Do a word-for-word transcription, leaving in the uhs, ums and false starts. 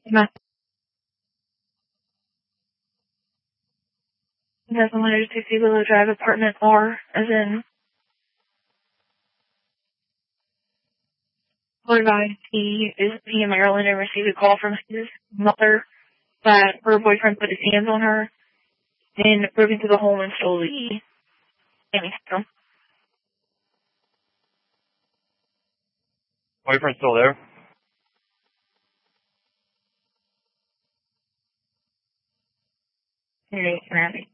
Matt has one hundred sixty Willow Drive, apartment R, as in one guy. He is he in Maryland and received a call from his mother that her boyfriend put his hands on her and broke into the home and stole the gaming system. Boyfriend still there? Hey, can I have it?